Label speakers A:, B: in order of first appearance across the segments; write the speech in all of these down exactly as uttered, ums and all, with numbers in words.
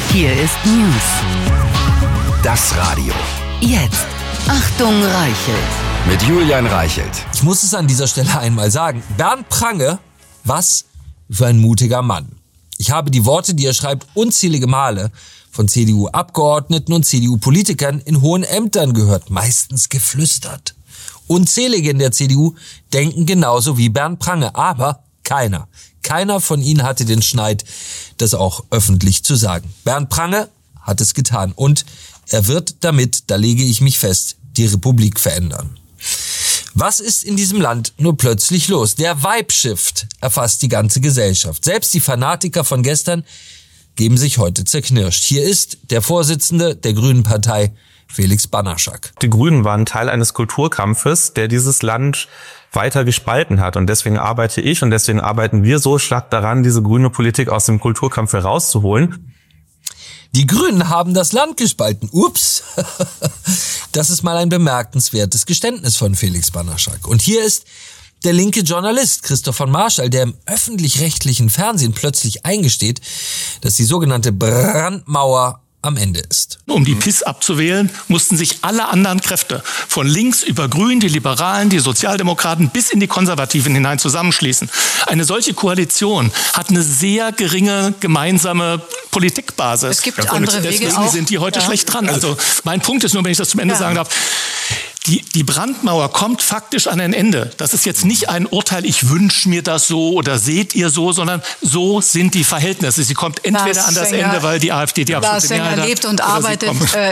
A: Hier ist News.
B: Das Radio.
A: Jetzt. Achtung, Reichelt.
B: Mit Julian Reichelt.
C: Ich muss es an dieser Stelle einmal sagen. Bernd Prange, was für ein mutiger Mann. Ich habe die Worte, die er schreibt, unzählige Male von C D U-Abgeordneten und C D U-Politikern in hohen Ämtern gehört, meistens geflüstert. Unzählige in der C D U denken genauso wie Bernd Prange, aber keiner, keiner von ihnen hatte den Schneid, das auch öffentlich zu sagen. Bernd Prange hat es getan und er wird damit, da lege ich mich fest, die Republik verändern. Was ist in diesem Land nur plötzlich los? Der Vibe-Shift erfasst die ganze Gesellschaft. Selbst die Fanatiker von gestern geben sich heute zerknirscht. Hier ist der Vorsitzende der Grünen Partei, Felix Banaschak.
D: Die Grünen waren Teil eines Kulturkampfes, der dieses Land weiter gespalten hat. Und deswegen arbeite ich und deswegen arbeiten wir so stark daran, diese grüne Politik aus dem Kulturkampf herauszuholen.
C: Die Grünen haben das Land gespalten. Ups. Das ist mal ein bemerkenswertes Geständnis von Felix Banaschak. Und hier ist der linke Journalist Christoph von Marschall, der im öffentlich-rechtlichen Fernsehen plötzlich eingesteht, dass die sogenannte Brandmauer am Ende ist.
E: Um die P I S abzuwählen, mussten sich alle anderen Kräfte, von links über Grün, die Liberalen, die Sozialdemokraten bis in die Konservativen hinein zusammenschließen. Eine solche Koalition hat eine sehr geringe gemeinsame Politikbasis.
F: Es gibt
E: und
F: andere Wege
E: deswegen
F: auch.
E: sind die heute
F: Ja.
E: schlecht dran. Also mein Punkt ist nur, wenn ich das zum Ende
F: Ja.
E: sagen darf, Die, die Brandmauer kommt faktisch an ein Ende. Das ist jetzt nicht ein Urteil, ich wünsche mir das so oder seht ihr so, sondern so sind die Verhältnisse. Sie kommt entweder
F: Lars
E: an das
F: Sänger,
E: Ende, weil die AfD die absolute
F: Lars Sänger
E: Mehrheit hat.
F: lebt und
E: oder sie
F: arbeitet.
E: kommt-
F: Äh,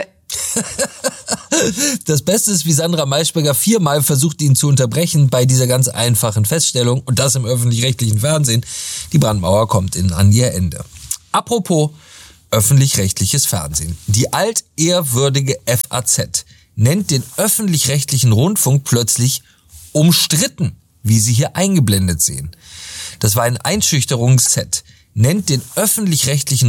C: Das Beste ist, wie Sandra Maischberger viermal versucht, ihn zu unterbrechen bei dieser ganz einfachen Feststellung, und das im öffentlich-rechtlichen Fernsehen. Die Brandmauer kommt in, an ihr Ende. Apropos öffentlich-rechtliches Fernsehen. Die altehrwürdige F A Z nennt den öffentlich-rechtlichen Rundfunk plötzlich umstritten, wie Sie hier eingeblendet sehen. Das war ein Einschüchterungsset. Nennt den öffentlich-rechtlichen